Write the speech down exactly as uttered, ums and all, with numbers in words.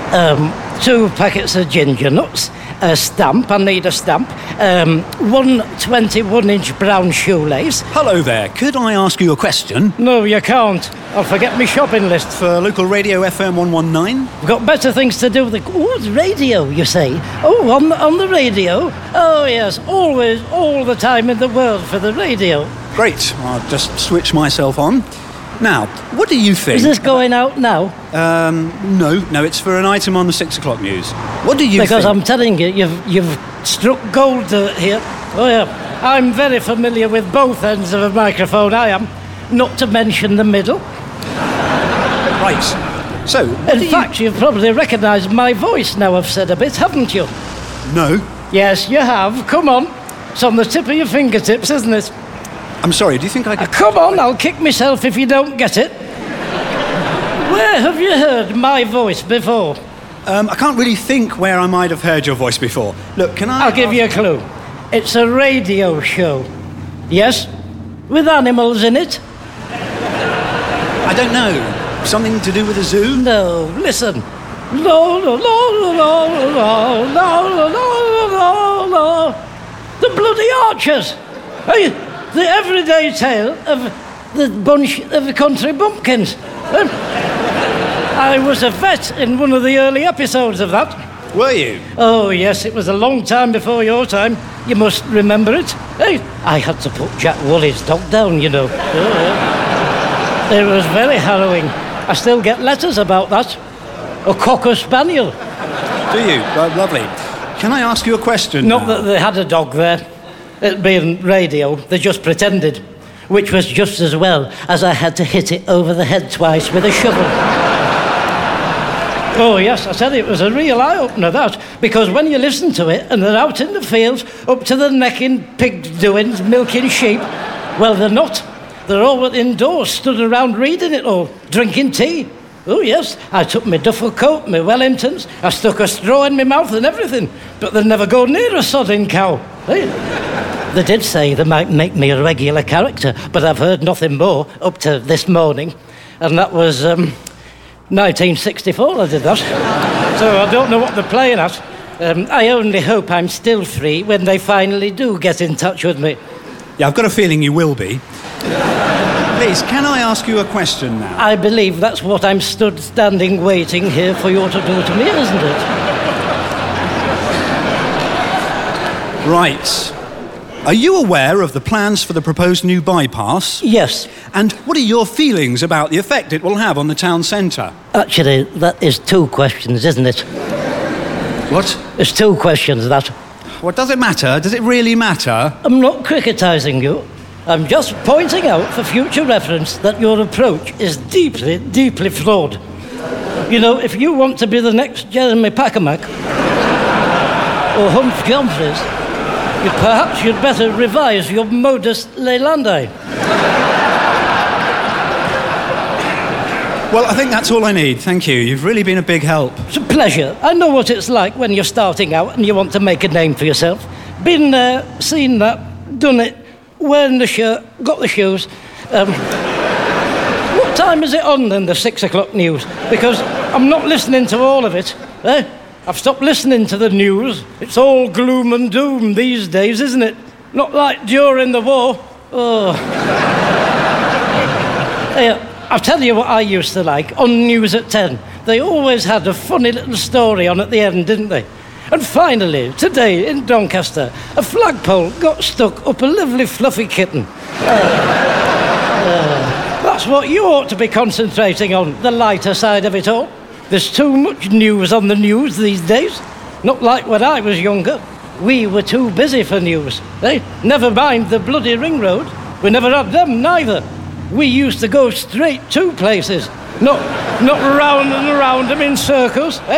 Um, two packets of ginger nuts, a stamp, I need a stamp, um, one twenty-one inch brown shoelace. Hello there, could I ask you a question? No, you can't. I'll forget my shopping list. For local radio F M one nineteen? We've got better things to do with the... Oh, it's radio, you say? Oh, on the, on the radio? Oh, yes, always, all the time in the world for the radio. Great, I'll just switch myself on. Now, what do you think... Is this going out now? Um, no, no, it's for an item on the six o'clock news. What do you because think... I'm telling you, you've, you've struck gold uh, here. Oh, yeah. I'm very familiar with both ends of a microphone, I am. Not to mention the middle. Right. So, In fact, you... you've probably recognised my voice now I've said a bit, haven't you? No. Yes, you have. Come on. It's on the tip of your fingertips, isn't it? I'm sorry, do you think I could... Uh, come on, I'll kick myself if you don't get it. Where have you heard my voice before? Um, I can't really think where I might have heard your voice before. Look, can I... I'll give you a clue. It's a radio show. Yes? With animals in it? I don't know. Something to do with a zoo? No, listen. La la la la la la la la la la. The bloody Archers. Hey, the everyday tale of the bunch of the country bumpkins. Um, I was a vet in one of the early episodes of that. Were you? Oh, yes, it was a long time before your time. You must remember it. Hey, I had to put Jack Woolley's dog down, you know. Oh, yeah. It was very harrowing. I still get letters about that. A Cocker Spaniel. Do you? Well, lovely. Can I ask you a question? Not now? that they had a dog there. It being radio, they just pretended. Which was just as well as I had to hit it over the head twice with a shovel. Oh, yes, I said it was a real eye-opener, that. Because when you listen to it, and they're out in the fields, up to the neck in pig doings, milking sheep, well, they're not. They're all indoors, stood around reading it all, drinking tea. Oh, yes, I took my duffel coat, my Wellingtons, I stuck a straw in my mouth and everything, but they'd never go near a sodding cow. Hey? They did say they might make me a regular character, but I've heard nothing more up to this morning, and that was um, nineteen sixty-four I did that. So I don't know what they're playing at. Um, I only hope I'm still free when they finally do get in touch with me. Yeah, I've got a feeling you will be. Please, can I ask you a question now? I believe that's what I'm stood standing waiting here for you to do to me, isn't it? Right. Are you aware of the plans for the proposed new bypass? Yes. And what are your feelings about the effect it will have on the town centre? Actually, that is two questions, isn't it? What? It's two questions, that. What, does it matter? Does it really matter? I'm not criticising you. I'm just pointing out for future reference that your approach is deeply, deeply flawed. You know, if you want to be the next Jeremy Packermack or Humphrey Humphreys, you perhaps you'd better revise your modus lelandai. Well, I think that's all I need, thank you. You've really been a big help. It's a pleasure. I know what it's like when you're starting out and you want to make a name for yourself. Been there, seen that, done it, wearing the shirt, got the shoes. Um, what time is it on then, the six o'clock news? Because I'm not listening to all of it. Eh? I've stopped listening to the news. It's all gloom and doom these days, isn't it? Not like during the war. Oh. Hey, I'll tell you what I used to like on News at ten. They always had a funny little story on at the end, didn't they? And finally, today in Doncaster, a flagpole got stuck up a lovely fluffy kitten. Uh, uh, that's what you ought to be concentrating on, the lighter side of it all. There's too much news on the news these days. Not like when I was younger. We were too busy for news. Eh? Never mind the bloody ring road. We never had them neither. We used to go straight to places, not, not round and around them in circles. Eh?